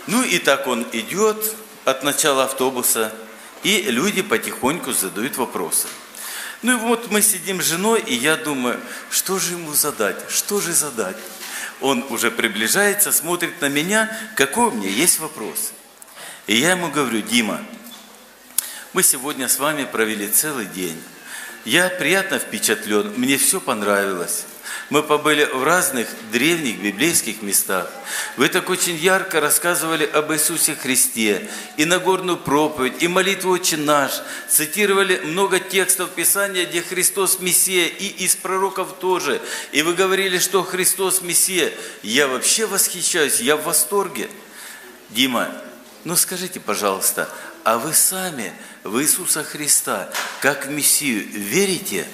Ну и так он идет от начала автобуса, и люди потихоньку задают вопросы. Ну и вот мы сидим с женой, и я думаю, что же ему задать, что же задать? Он уже приближается, смотрит на меня, какой у меня есть вопрос. И я ему говорю: Дима, мы сегодня с вами провели целый день. Я приятно впечатлен, мне все понравилось. Мы побыли в разных древних библейских местах. Вы так очень ярко рассказывали об Иисусе Христе, и Нагорную проповедь, и молитву «Отче наш», цитировали много текстов Писания, где Христос Мессия, и из пророков тоже. И вы говорили, что Христос Мессия. Я вообще восхищаюсь, я в восторге. Дима, ну скажите, пожалуйста, а вы сами в Иисуса Христа, как в Мессию, верите?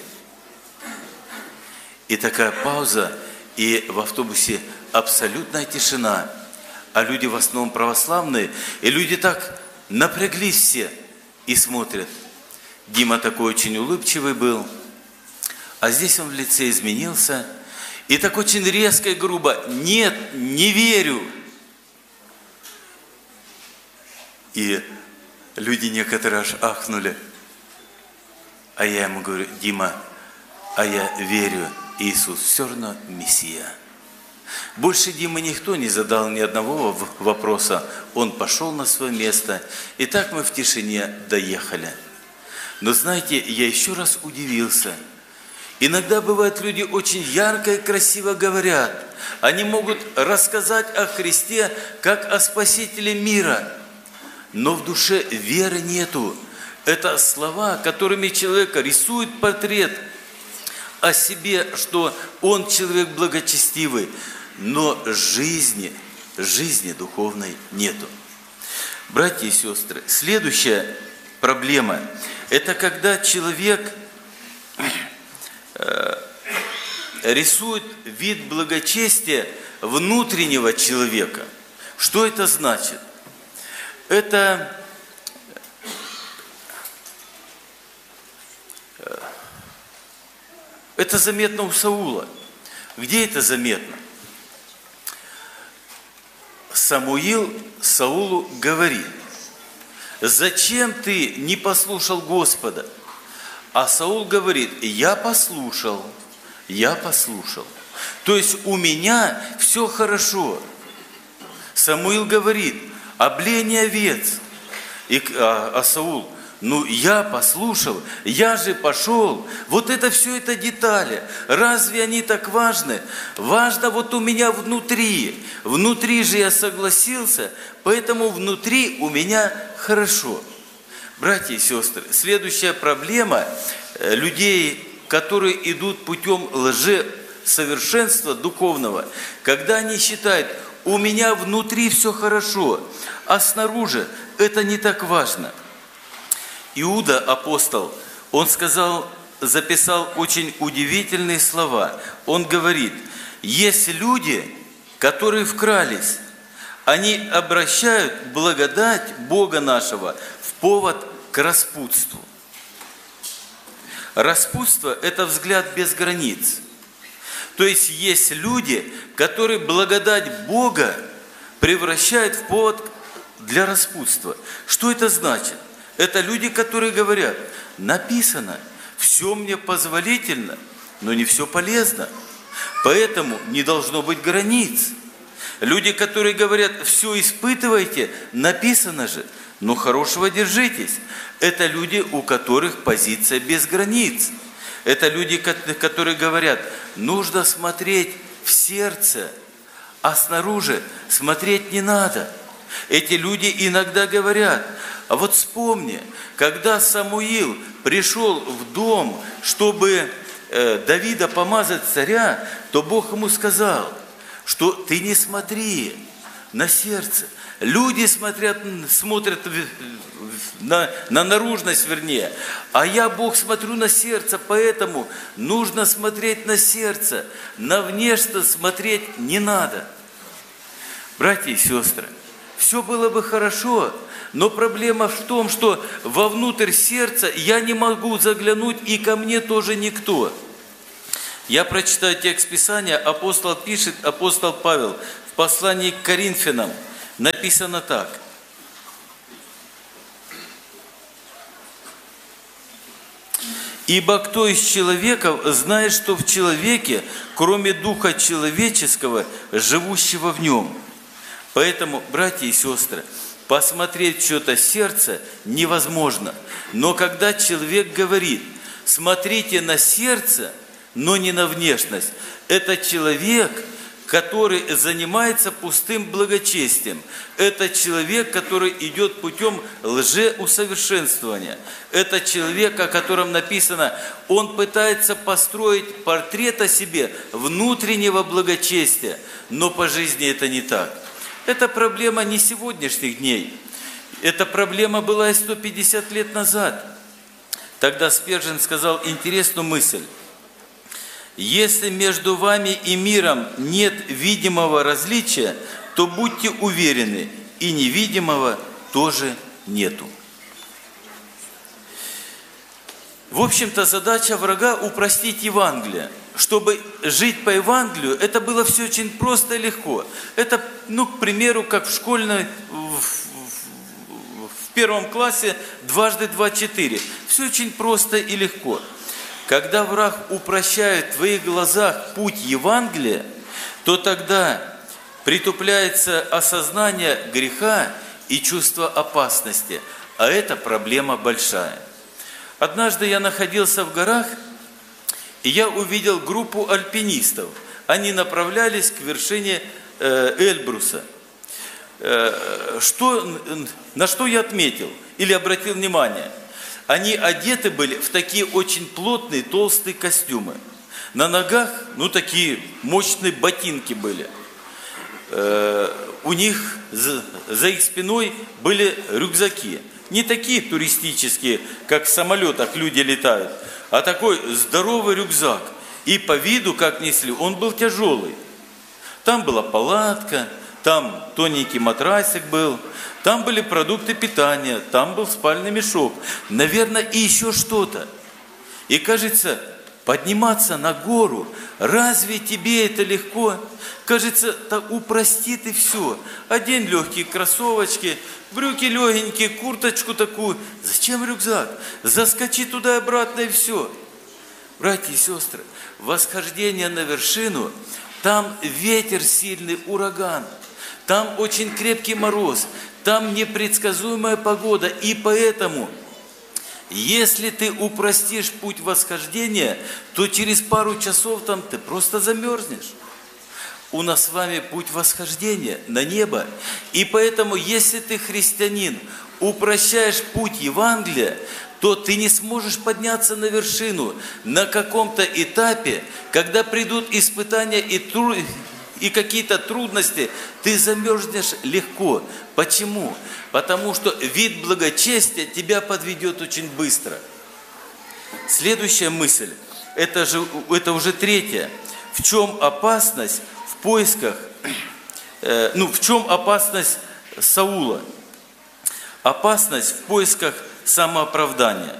И такая пауза, и в автобусе абсолютная тишина. А люди в основном православные, и люди так напряглись все и смотрят. Дима такой очень улыбчивый был, а здесь он в лице изменился, и так очень резко и грубо: нет, не верю. И люди некоторые аж ахнули. А я ему говорю: Дима, а я верю, Иисус все равно Мессия. Больше Димы никто не задал ни одного вопроса. Он пошел на свое место. И так мы в тишине доехали. Но знаете, я еще раз удивился. Иногда бывает, люди очень ярко и красиво говорят. Они могут рассказать о Христе, как о Спасителе мира. Но в душе веры нету. Это слова, которыми человек рисует портрет о себе, что он человек благочестивый, но жизни духовной нету. Братья и сестры, следующая проблема – это когда человек рисует вид благочестия внутреннего человека. Что это значит? Это заметно у Саула. Где это заметно? Самуил Саулу говорит: зачем ты не послушал Господа? А Саул говорит: я послушал. То есть у меня все хорошо. Самуил говорит: обление овец. А Саул: ну, я послушал, я же пошел. Вот это все, это детали. Разве они так важны? Важно вот у меня внутри. Внутри же я согласился, поэтому внутри у меня хорошо. Братья и сестры, следующая проблема людей, которые идут путем лжесовершенства духовного, когда они считают: у меня внутри все хорошо, а снаружи это не так важно. Иуда, апостол, он записал очень удивительные слова. Он говорит: есть люди, которые вкрались, они обращают благодать Бога нашего в повод к распутству. Распутство – это взгляд без границ. То есть люди, которые благодать Бога превращают в повод для распутства. Что это значит? Это люди, которые говорят: написано, все мне позволительно, но не все полезно. Поэтому не должно быть границ. Люди, которые говорят: все испытывайте, написано же, но хорошего держитесь. Это люди, у которых позиция без границ. Это люди, которые говорят: нужно смотреть в сердце, а снаружи смотреть не надо. Эти люди иногда говорят: а вот вспомни, когда Самуил пришел в дом, чтобы Давида помазать царя, то Бог ему сказал, что ты не смотри на сердце. Люди смотрят на наружность, вернее, а я, Бог, смотрю на сердце, поэтому нужно смотреть на сердце, на внешность смотреть не надо. Братья и сестры, все было бы хорошо, но проблема в том, что вовнутрь сердца я не могу заглянуть, и ко мне тоже никто. Я прочитаю текст Писания, апостол Павел в послании к Коринфянам, написано так. «Ибо кто из человеков знает, что в человеке, кроме духа человеческого, живущего в нем?» Поэтому, братья и сестры, посмотреть в чье-то сердце невозможно. Но когда человек говорит: смотрите на сердце, но не на внешность, это человек, который занимается пустым благочестием. Это человек, который идет путем лжеусовершенствования. Это человек, о котором написано: он пытается построить портрет о себе внутреннего благочестия, но по жизни это не так. Это проблема не сегодняшних дней. Эта проблема была и 150 лет назад. Тогда Спержен сказал интересную мысль. «Если между вами и миром нет видимого различия, то будьте уверены, и невидимого тоже нету». В общем-то, задача врага упростить Евангелие. Чтобы жить по Евангелию, это было все очень просто и легко. Это, к примеру, как в школьной, в первом классе 2 × 2 = 4. Все очень просто и легко. Когда враг упрощает в твоих глазах путь Евангелия, то тогда притупляется осознание греха и чувство опасности. А это проблема большая. Однажды я находился в горах, и я увидел группу альпинистов. Они направлялись к вершине Эльбруса. На что я отметил или обратил внимание? Они одеты были в такие очень плотные, толстые костюмы. На ногах, такие мощные ботинки были. У них за их спиной были рюкзаки. Не такие туристические, как в самолетах люди летают, а такой здоровый рюкзак. И по виду, как несли, он был тяжелый. Там была палатка, там тоненький матрасик был, там были продукты питания, там был спальный мешок, наверное, и еще что-то. И кажется, подниматься на гору, разве тебе это легко? Кажется, так упрости ты все. Одень легкие кроссовочки, брюки легенькие, курточку такую. Зачем рюкзак? Заскочи туда и обратно, и все. Братья и сестры, восхождение на вершину, там ветер сильный, ураган, там очень крепкий мороз, там непредсказуемая погода. И поэтому, если ты упростишь путь восхождения, то через пару часов там ты просто замерзнешь. У нас с вами путь восхождения на небо. И поэтому, если ты христианин, упрощаешь путь Евангелия, то ты не сможешь подняться на вершину на каком-то этапе, когда придут испытания и какие-то трудности, ты замерзнешь легко. Почему? Потому что вид благочестия тебя подведет очень быстро. Следующая мысль, это уже третья. В чем опасность в поисках, в чем опасность Саула? Опасность в поисках самооправдания.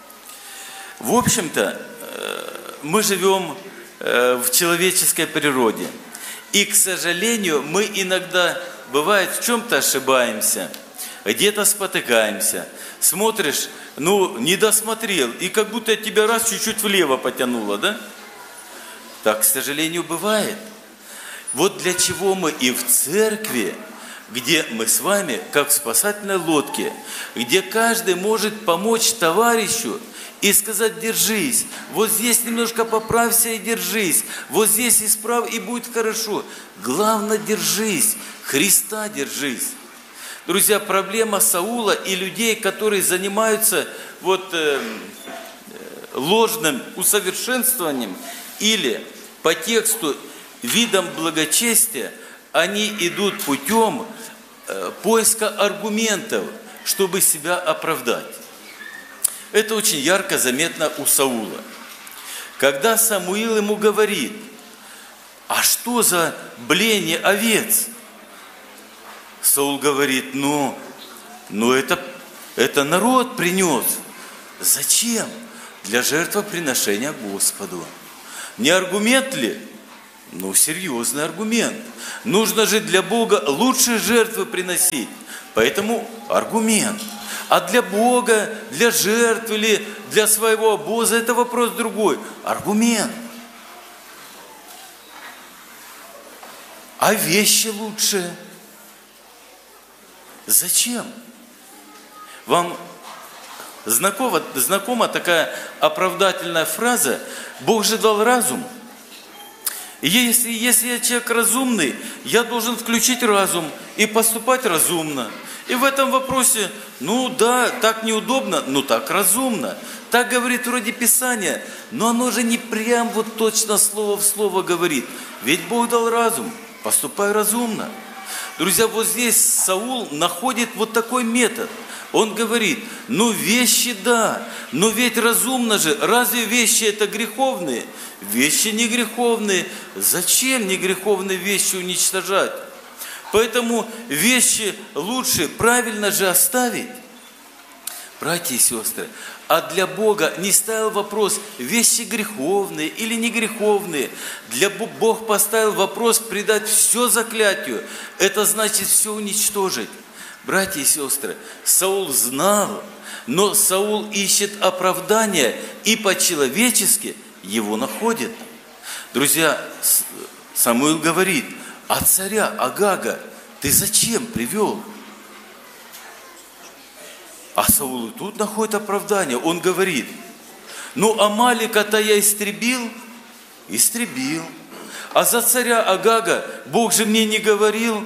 В общем-то, мы живем в человеческой природе. И, к сожалению, мы иногда, бывает, в чем-то ошибаемся, где-то спотыкаемся. Смотришь, не досмотрел, и как будто тебя раз чуть-чуть влево потянуло, да? Так, к сожалению, бывает. Вот для чего мы и в церкви, где мы с вами, как в спасательной лодке, где каждый может помочь товарищу и сказать: держись, вот здесь немножко поправься и держись, вот здесь исправь, и будет хорошо. Главное, держись, Христа держись. Друзья, проблема Саула и людей, которые занимаются ложным усовершенствованием или по тексту видом благочестия, они идут путем поиска аргументов, чтобы себя оправдать. Это очень ярко заметно у Саула. Когда Самуил ему говорит: а что за блеяние овец? Саул говорит: это народ принес. Зачем? Для жертвоприношения Господу. Не аргумент ли? Ну, серьезный аргумент. Нужно же для Бога лучшие жертвы приносить. Поэтому аргумент. А для Бога, для жертв или для своего обоза это вопрос другой. Аргумент. А вещи лучшие? Зачем? Вам знакома такая оправдательная фраза: Бог же дал разум. И если я человек разумный, я должен включить разум и поступать разумно. И в этом вопросе, ну да, так неудобно, но так разумно. Так говорит вроде Писания, но оно же не прям вот точно слово в слово говорит. Ведь Бог дал разум, поступай разумно. Друзья, вот здесь Саул находит вот такой метод. Он говорит, ну вещи да, но ведь разумно же, разве вещи это греховные? Вещи не греховные. Зачем не греховные вещи уничтожать? Поэтому вещи лучше правильно же оставить. Братья и сестры, а для Бога не ставил вопрос, вещи греховные или не греховные. Бог поставил вопрос предать все заклятию. Это значит все уничтожить. Братья и сестры, Саул знал, но Саул ищет оправдания и по-человечески его находит. Друзья, Самуил говорит, а царя Агага ты зачем привел? А Саул и тут находит оправдание. Он говорит, ну Амалика-то я истребил. А за царя Агага Бог же мне не говорил.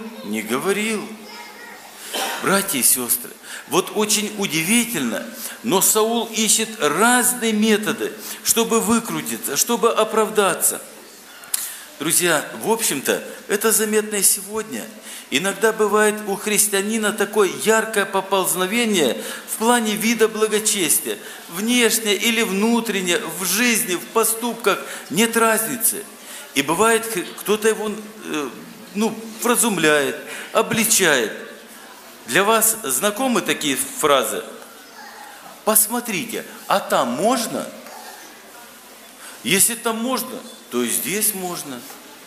Братья и сестры, вот очень удивительно, но Саул ищет разные методы, чтобы выкрутиться, чтобы оправдаться. Друзья, в общем-то, это заметно и сегодня. Иногда бывает у христианина такое яркое поползновение в плане вида благочестия. Внешне или внутренне, в жизни, в поступках нет разницы. И бывает, кто-то его вразумляет, обличает. Для вас знакомы такие фразы? Посмотрите, а там можно? Если там можно, то и здесь можно.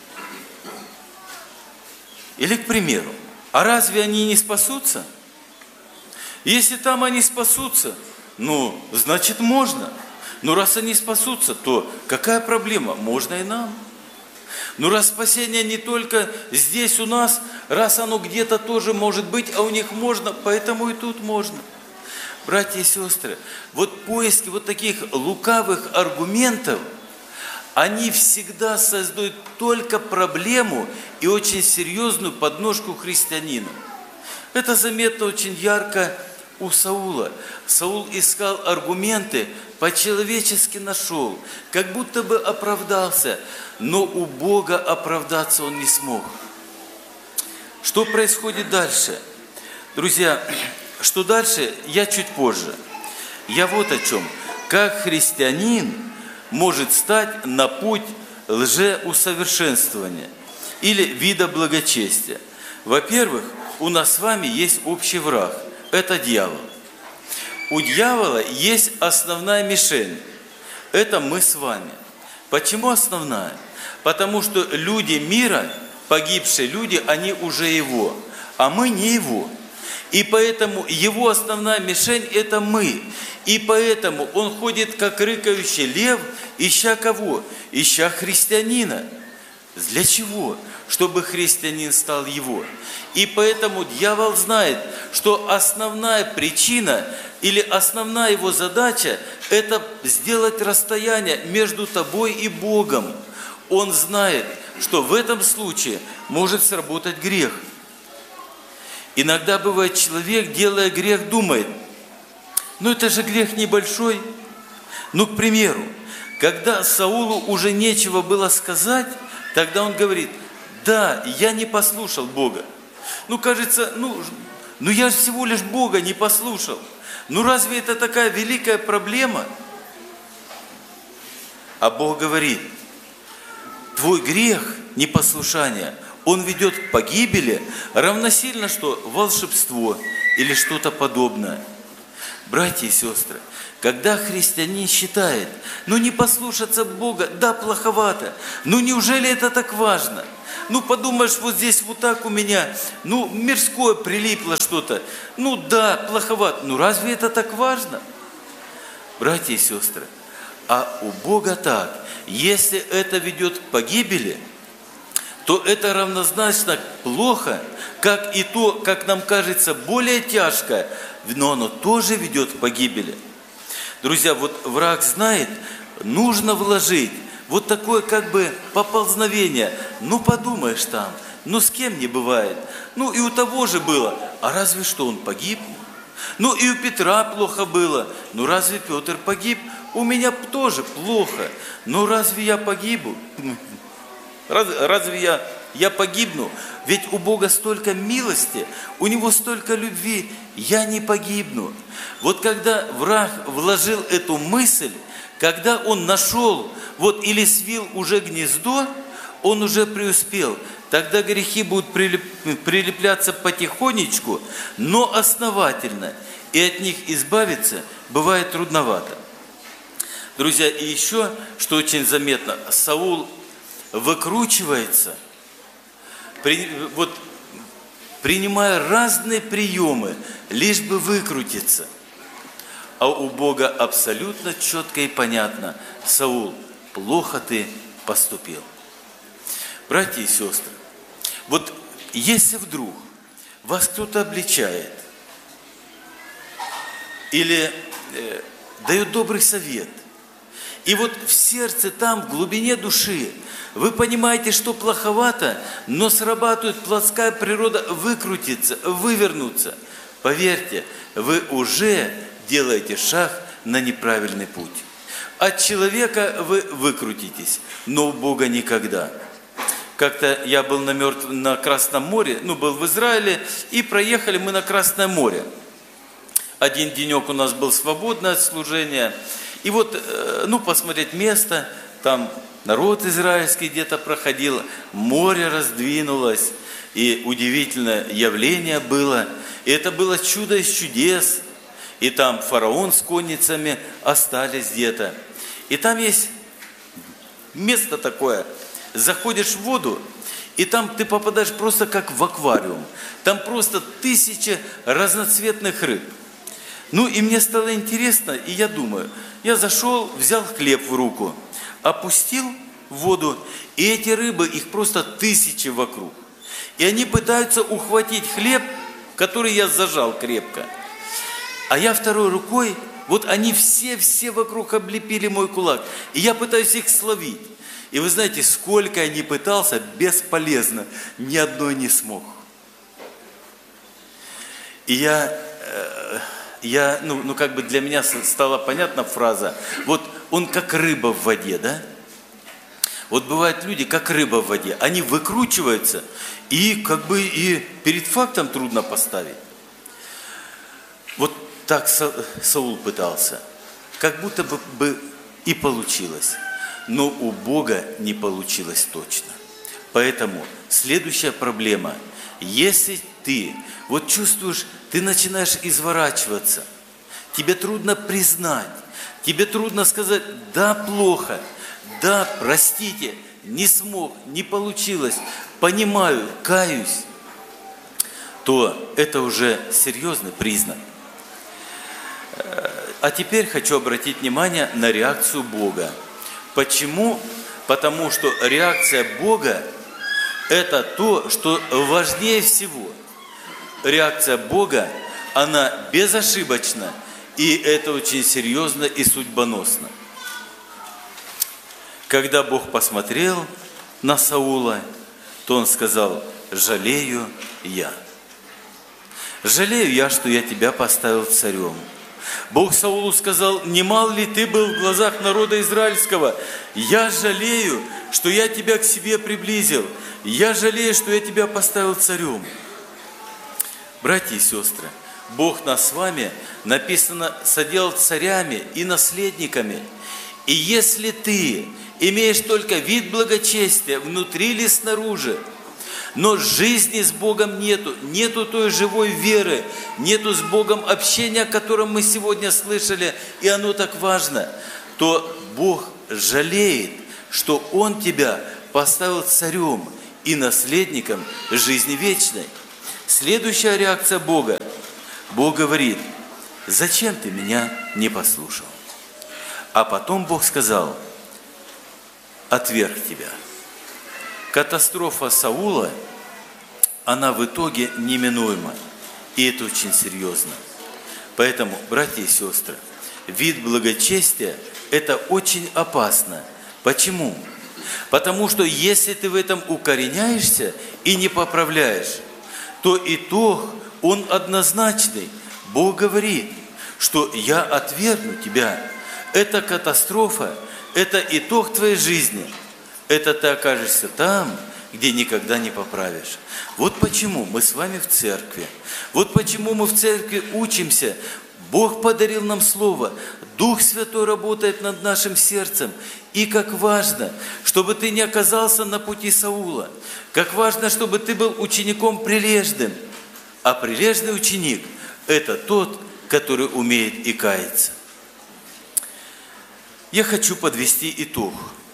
Или, к примеру, а разве они не спасутся? Если там они спасутся, ну, значит можно. Но раз они спасутся, то какая проблема? Можно и нам. Но раз спасение не только здесь у нас, раз оно где-то тоже может быть, а у них можно, поэтому и тут можно. Братья и сестры, вот поиски вот таких лукавых аргументов, они всегда создают только проблему и очень серьезную подножку христианину. Это заметно очень ярко у Саула. Саул искал аргументы, по-человечески нашел, как будто бы оправдался, но у Бога оправдаться он не смог. Что происходит дальше? Друзья, что дальше, я чуть позже. Я вот о чем. Как христианин может стать на путь лжеусовершенствования или вида благочестия. Во-первых, у нас с вами есть общий враг. Это дьявол. У дьявола есть основная мишень. Это мы с вами. Почему основная? Потому что люди мира, погибшие люди, они уже его, а мы не его. И поэтому его основная мишень – это мы. И поэтому он ходит, как рыкающий лев, ища кого? Ища христианина. Для чего? Чтобы христианин стал его. И поэтому дьявол знает, что основная причина или основная его задача – это сделать расстояние между тобой и Богом. Он знает, что в этом случае может сработать грех. Иногда бывает, человек, делая грех, думает, ну это же грех небольшой. Ну, к примеру, когда Саулу уже нечего было сказать, тогда он говорит, да, я не послушал Бога. Ну, кажется, я же всего лишь Бога не послушал. Ну, разве это такая великая проблема? А Бог говорит, твой грех, непослушание, он ведет к погибели, равносильно что волшебство или что-то подобное. Братья и сестры, когда христианин считает, не послушаться Бога, да, плоховато, неужели это так важно? Подумаешь, вот здесь вот так у меня, мирское прилипло что-то, да, плоховато, разве это так важно? Братья и сестры, а у Бога так, если это ведет к погибели, то это равнозначно плохо, как и то, как нам кажется, более тяжкое, но оно тоже ведет к погибели. Друзья, вот враг знает, нужно вложить вот такое как бы поползновение. Подумаешь там, с кем не бывает. И у того же было, а разве что он погиб? И у Петра плохо было, разве Петр погиб? У меня тоже плохо, разве я погибу? Разве я погибну? Ведь у Бога столько милости, у Него столько любви, я не погибну. Вот когда враг вложил эту мысль, когда он нашел, или свил уже гнездо, он уже преуспел. Тогда грехи будут прилепляться потихонечку, но основательно. И от них избавиться бывает трудновато. Друзья, и еще, что очень заметно, Саул выкручивается, принимая разные приемы, лишь бы выкрутиться. А у Бога абсолютно четко и понятно: Саул, плохо ты поступил. Братья и сестры, если вдруг вас кто-то обличает или дает добрый совет, и в сердце, там, в глубине души, вы понимаете, что плоховато, но срабатывает плотская природа выкрутиться, вывернуться. Поверьте, вы уже делаете шаг на неправильный путь. От человека вы выкрутитесь, но у Бога никогда. Как-то я был на Красном море, был в Израиле, и проехали мы на Красное море. Один денек у нас был свободное от служения. И посмотреть место, там народ израильский где-то проходил, море раздвинулось, и удивительное явление было. И это было чудо из чудес. И там фараон с конницами остались где-то. И там есть место такое, заходишь в воду, и там ты попадаешь просто как в аквариум. Там просто тысячи разноцветных рыб. И мне стало интересно, и я думаю, я зашел, взял хлеб в руку, опустил в воду, и эти рыбы, их просто тысячи вокруг. И они пытаются ухватить хлеб, который я зажал крепко. А я второй рукой, они все вокруг облепили мой кулак, и я пытаюсь их словить. И вы знаете, сколько я ни пытался, бесполезно, ни одной не смог. И для меня стала понятна фраза, он как рыба в воде, да? Бывают люди, как рыба в воде, они выкручиваются, и и перед фактом трудно поставить. Так Саул пытался, как будто бы и получилось, но у Бога не получилось точно. Поэтому следующая проблема, если ты чувствуешь, ты начинаешь изворачиваться, тебе трудно признать, тебе трудно сказать: да, плохо, да, простите, не смог, не получилось, понимаю, каюсь, то это уже серьезный признак. А теперь хочу обратить внимание на реакцию Бога. Почему? Потому что реакция Бога – это то, что важнее всего. Реакция Бога, она безошибочна, и это очень серьезно и судьбоносно. Когда Бог посмотрел на Саула, то Он сказал: жалею я. Жалею я, что я тебя поставил царем. Бог Саулу сказал: немал ли ты был в глазах народа израильского? Я жалею, что я тебя к себе приблизил. Я жалею, что я тебя поставил царем. Братья и сестры, Бог нас с вами, написано, соделал царями и наследниками. И если ты имеешь только вид благочестия, внутри или снаружи, но жизни с Богом нету, нету той живой веры, нету с Богом общения, о котором мы сегодня слышали, и оно так важно, то Бог жалеет, что Он тебя поставил царем и наследником жизни вечной. Следующая реакция Бога. Бог говорит: зачем ты меня не послушал? А потом Бог сказал: отверг тебя. Катастрофа Саула, она в итоге неминуема. И это очень серьезно. Поэтому, братья и сестры, вид благочестия – это очень опасно. Почему? Потому что если ты в этом укореняешься и не поправляешь, то итог, он однозначный. Бог говорит, что я отвергну тебя. Это катастрофа, это итог твоей жизни. Это ты окажешься там, где никогда не поправишь. Вот почему мы с вами в церкви. Вот почему мы в церкви учимся. Бог подарил нам Слово. Дух Святой работает над нашим сердцем. И как важно, чтобы ты не оказался на пути Саула. Как важно, чтобы ты был учеником прилежным. А прилежный ученик – это тот, который умеет и каяться. Я хочу подвести итог.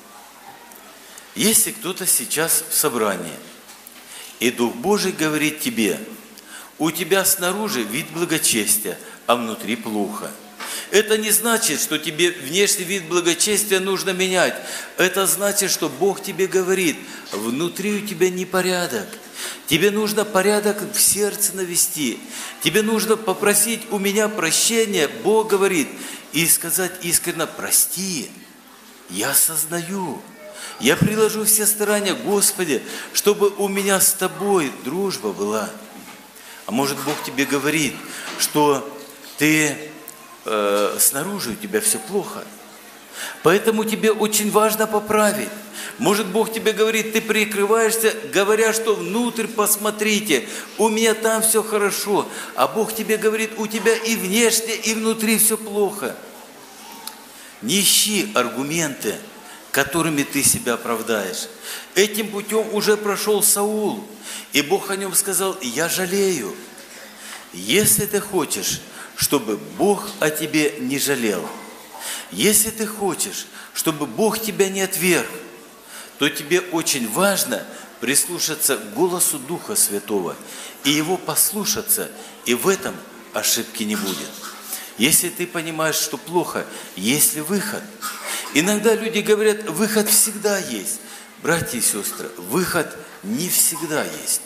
Если кто-то сейчас в собрании, и Дух Божий говорит тебе: у тебя снаружи вид благочестия, а внутри плохо. Это не значит, что тебе внешний вид благочестия нужно менять. Это значит, что Бог тебе говорит: внутри у тебя непорядок. Тебе нужно порядок в сердце навести. Тебе нужно попросить у меня прощения, Бог говорит, и сказать искренне: прости, я осознаю. Я приложу все старания, Господи, чтобы у меня с Тобой дружба была. А может, Бог тебе говорит, что ты снаружи у тебя все плохо. Поэтому тебе очень важно поправить. Может, Бог тебе говорит, ты прикрываешься, говоря, что внутрь посмотрите, у меня там все хорошо. А Бог тебе говорит, у тебя и внешне, и внутри все плохо. Не ищи аргументы, которыми ты себя оправдаешь. Этим путем уже прошел Саул, и Бог о нем сказал: я жалею. Если ты хочешь, чтобы Бог о тебе не жалел, если ты хочешь, чтобы Бог тебя не отверг, то тебе очень важно прислушаться к голосу Духа Святого и Его послушаться, и в этом ошибки не будет. Если ты понимаешь, что плохо, есть ли выход? Иногда люди говорят, выход всегда есть. Братья и сестры, выход не всегда есть.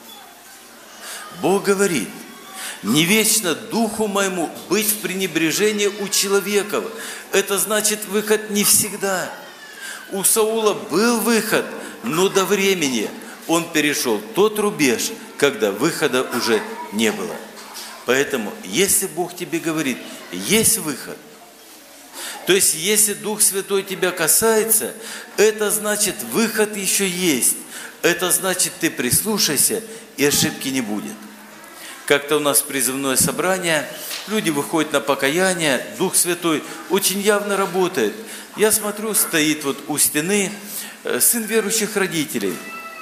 Бог говорит: не вечно духу моему быть в пренебрежении у человека. Это значит, выход не всегда. У Саула был выход, но до времени он перешел тот рубеж, когда выхода уже не было. Поэтому, если Бог тебе говорит, есть выход, то есть, если Дух Святой тебя касается, это значит, выход еще есть. Это значит, ты прислушайся, и ошибки не будет. Как-то у нас призывное собрание, люди выходят на покаяние, Дух Святой очень явно работает. Я смотрю, стоит вот у стены сын верующих родителей.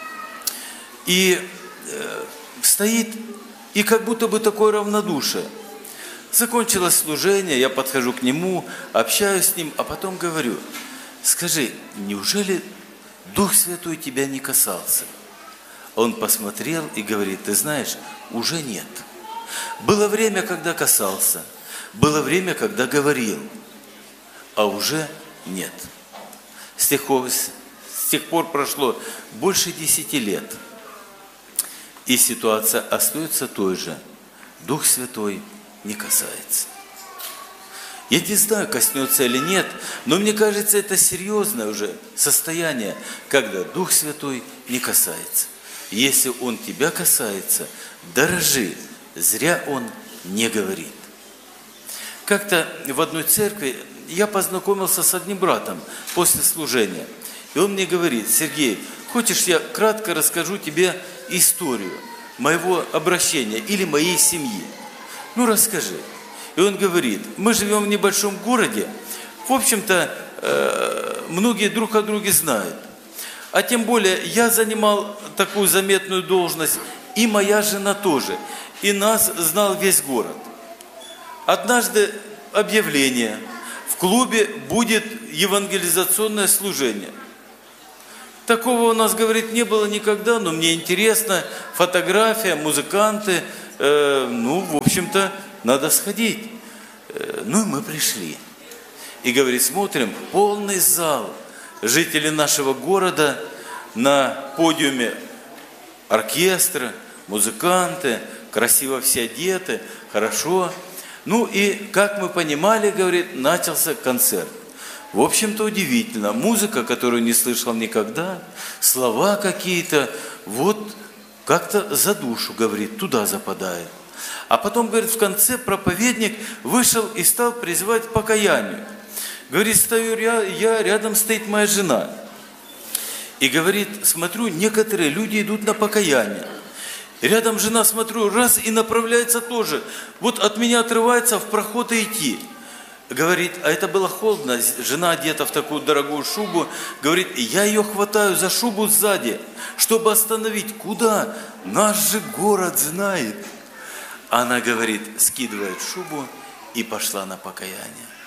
И стоит, и как будто бы такое равнодушие. Закончилось служение, я подхожу к нему, общаюсь с ним, а потом говорю: скажи, неужели Дух Святой тебя не касался? Он посмотрел и говорит: ты знаешь, уже нет. Было время, когда касался, было время, когда говорил, а уже нет. С тех пор прошло больше 10 лет, и ситуация остается той же. Дух Святой не касается. Я не знаю, коснется или нет, но мне кажется, это серьезное уже состояние, когда Дух Святой не касается. Если Он тебя касается, дорожи, зря Он не говорит. Как-то в одной церкви я познакомился с одним братом после служения. И он мне говорит: Сергей, хочешь, я кратко расскажу тебе историю моего обращения или моей семьи? Ну, расскажи. И он говорит: мы живем в небольшом городе, в общем-то, многие друг о друге знают. А тем более я занимал такую заметную должность, и моя жена тоже. И нас знал весь город. Однажды объявление: в клубе будет евангелизационное служение. Такого у нас, говорит, не было никогда, но мне интересно, фотография, музыканты, в общем-то, надо сходить. Ну и мы пришли. И, говорит, смотрим, полный зал, жители нашего города, на подиуме оркестр, музыканты, красиво все одеты, хорошо. Ну и, как мы понимали, говорит, начался концерт. В общем-то, удивительно. Музыка, которую не слышал никогда, слова какие-то, вот как-то за душу, говорит, туда западает. А потом, говорит, в конце проповедник вышел и стал призывать к покаянию. Говорит, стою я, рядом стоит моя жена. И говорит, смотрю, некоторые люди идут на покаяние. Рядом жена, смотрю, раз и направляется тоже. Вот от меня отрывается в проход и идти. Говорит, а это было холодно, жена одета в такую дорогую шубу. Говорит, я ее хватаю за шубу сзади, чтобы остановить. Куда? Наш же город знает. Она, говорит, скидывает шубу и пошла на покаяние.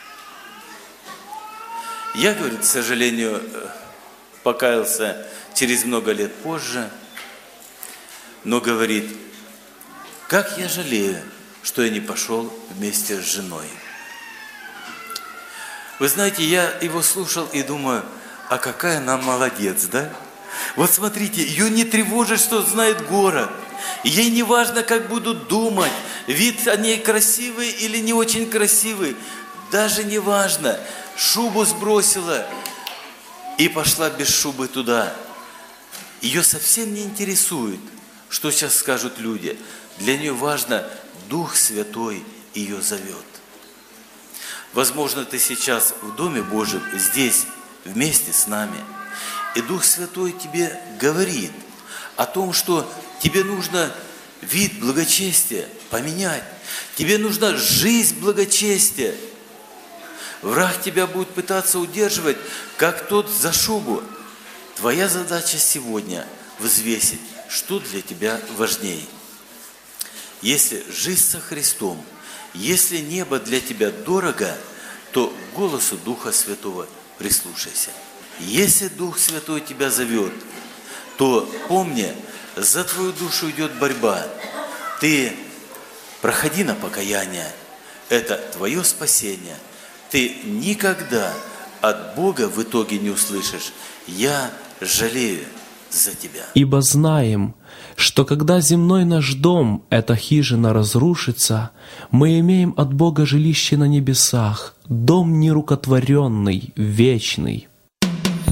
Я, говорит, к сожалению, покаялся через много лет позже. Но говорит, как я жалею, что я не пошел вместе с женой. Вы знаете, я его слушал и думаю, а какая она молодец, да? Вот смотрите, ее не тревожит, что знает город. Ей не важно, как будут думать, вид о ней красивый или не очень красивый. Даже не важно. Шубу сбросила и пошла без шубы туда. Ее совсем не интересует, что сейчас скажут люди. Для нее важно, Дух Святой ее зовет. Возможно, ты сейчас в Доме Божьем, здесь, вместе с нами. И Дух Святой тебе говорит о том, что тебе нужно вид благочестия поменять. Тебе нужна жизнь благочестия. Враг тебя будет пытаться удерживать, как тот за шубу. Твоя задача сегодня взвесить, что для тебя важнее. Если жизнь со Христом, если небо для тебя дорого, то к голосу Духа Святого прислушайся. Если Дух Святой тебя зовет, то помни, за твою душу идет борьба. Ты проходи на покаяние. Это твое спасение. Ты никогда от Бога в итоге не услышишь: «Я жалею за тебя». Ибо знаем, что когда земной наш дом, эта хижина, разрушится, мы имеем от Бога жилище на небесах, дом нерукотворенный, вечный.